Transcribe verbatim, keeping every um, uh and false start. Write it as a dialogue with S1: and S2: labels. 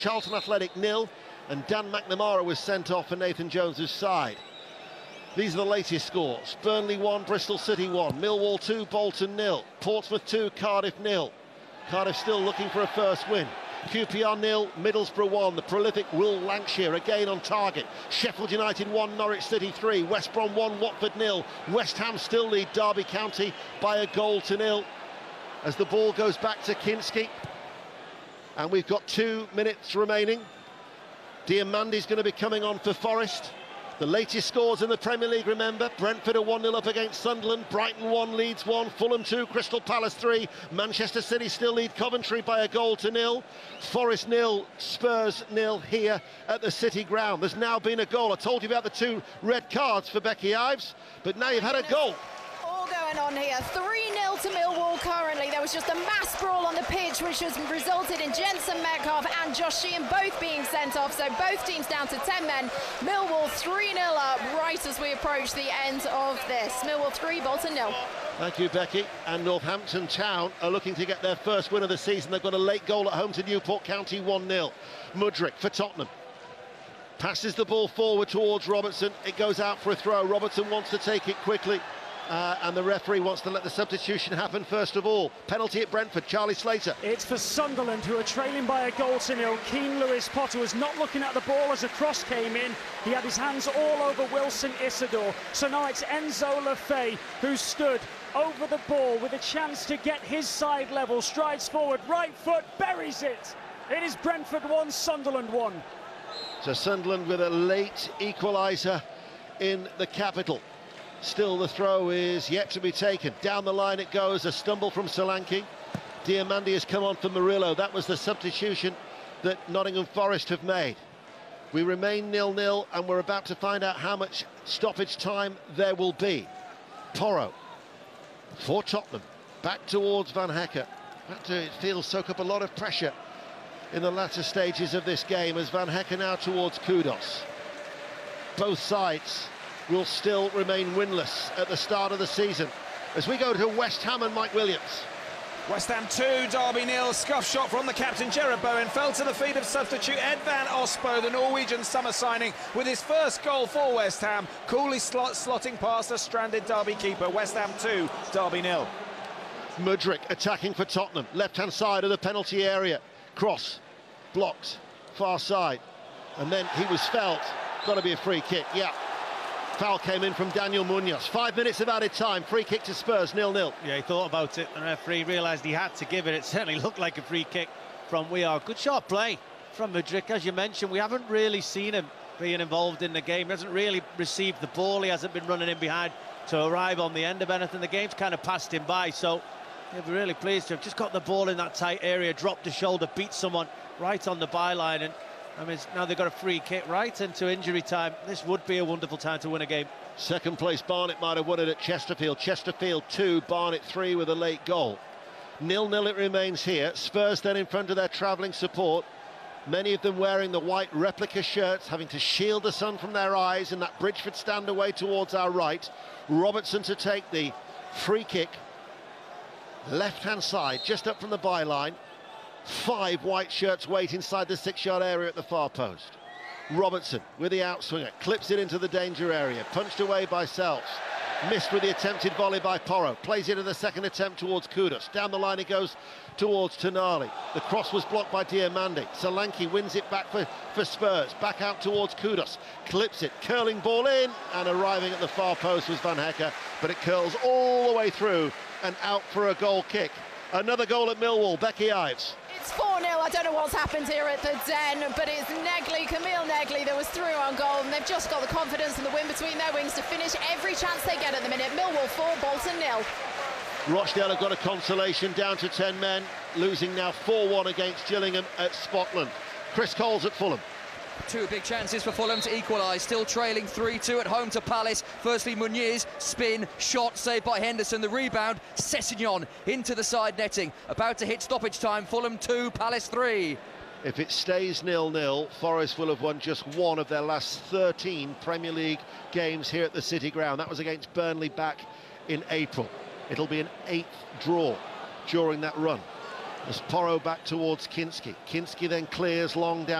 S1: Charlton Athletic nil, and Dan McNamara was sent off for Nathan Jones's side. These are the latest scores. Burnley one, Bristol City one, Millwall two, Bolton nil, Portsmouth two, Cardiff nil. Cardiff still looking for a first win. Q P R nil, Middlesbrough one, the prolific Will Lancashire again on target. Sheffield United one, Norwich City three, West Brom one, Watford nil. West Ham still lead Derby County by a goal to nil as the ball goes back to Kinski. And we've got two minutes remaining. Diamandi's going to be coming on for Forest. The latest scores in the Premier League, remember, Brentford are one nil up against Sunderland, Brighton one, Leeds one, Fulham two, Crystal Palace three, Manchester City still lead Coventry by a goal to nil, Forest nil, Spurs nil here at the City ground. There's now been a goal. I told you about the two red cards for Becky Ives, but now you've had a goal.
S2: All going on here, three nil to Millwall currently. There was just a mass brawl on the pitch which has resulted in Jensen Metcalf and Josh Sheehan both being sent off, so both teams down to ten men. Millwall three nil up right as we approach the end of this. Millwall three, Bolton nil.
S1: Thank you, Becky. And Northampton Town are looking to get their first win of the season. They've got a late goal at home to Newport County, one nil. Mudryk for Tottenham. Passes the ball forward towards Robertson. It goes out for a throw. Robertson wants to take it quickly. Uh, and the referee wants to let the substitution happen first of all. Penalty at Brentford, Charlie Slater.
S3: It's for Sunderland, who are trailing by a goal to nil. Keane Lewis Potter was not looking at the ball as a cross came in. He had his hands all over Wilson Isidore. So now it's Enzo Lefebvre who stood over the ball with a chance to get his side level. Strides forward, right foot, buries it. It is Brentford one, Sunderland one.
S1: So Sunderland with a late equaliser in the capital. Still the throw is yet to be taken. Down the line it goes, a stumble from Solanke. Diamandi has come on for Murillo. That was the substitution that Nottingham Forest have made. We remain nil nil and we're about to find out how much stoppage time there will be. Porro for Tottenham, back towards Van Hecke. Had to, it feels, soak up a lot of pressure in the latter stages of this game as Van Hecke now towards Kudos. Both sides will still remain winless at the start of the season. As we go to West Ham and Mike Williams.
S4: West Ham two, Derby nil. Scuff shot from the captain, Gerard Bowen, fell to the feet of substitute Ed van Ospo, the Norwegian summer signing, with his first goal for West Ham, coolly slot slotting past a stranded Derby keeper. West Ham two, Derby nil.
S1: Mudryk attacking for Tottenham, left-hand side of the penalty area. Cross, blocked, far side, and then he was felt. Got to be a free kick, yeah. Foul came in from Daniel Munoz. Five minutes of added time. Free kick to Spurs, nil nil.
S5: Yeah, he thought about it. The referee realised he had to give it. It certainly looked like a free kick from We Are. Good shot play from Mudryk. As you mentioned, we haven't really seen him being involved in the game. He hasn't really received the ball. He hasn't been running in behind to arrive on the end of anything. The game's kind of passed him by. So yeah, we're really pleased to have just got the ball in that tight area, dropped the shoulder, beat someone right on the byline. And I mean, now they've got a free kick right into injury time. This would be a wonderful time to win a game.
S1: Second place, Barnet might have won it at Chesterfield. Chesterfield two, Barnet three with a late goal. nil nil it remains here. Spurs then in front of their travelling support. Many of them wearing the white replica shirts, having to shield the sun from their eyes in that Bridgeford stand away towards our right. Robertson to take the free kick. Left-hand side, just up from the byline. Five white shirts wait inside the six-yard area at the far post. Robertson with the outswinger, clips it into the danger area, punched away by Selfs. Missed with the attempted volley by Porro, plays it in the second attempt towards Kudos. Down the line it goes towards Tonali. The cross was blocked by Diamandi. Solanke wins it back for, for Spurs, back out towards Kudos. Clips it, curling ball in, and arriving at the far post was Van Hecke, but it curls all the way through and out for a goal kick. Another goal at Millwall, Becky Ives.
S2: It's four nil, I don't know what's happened here at the Den, but it's Negley, Camille Negley that was through on goal, and they've just got the confidence and the wind between their wings to finish every chance they get at the minute. Millwall four, Bolton nil.
S1: Rochdale have got a consolation down to ten men, losing now four one against Gillingham at Spotland. Chris Coles at Fulham.
S6: Two big chances for Fulham to equalise, still trailing three two at home to Palace. Firstly Muniz, spin, shot, saved by Henderson, the rebound, Sessegnon into the side netting, about to hit stoppage time. Fulham two, Palace three.
S1: If it stays nil nil, Forest will have won just one of their last thirteen Premier League games here at the City Ground. That was against Burnley back in April. It'll be an eighth draw during that run. As Porro back towards Kinski. Kinski then clears long down.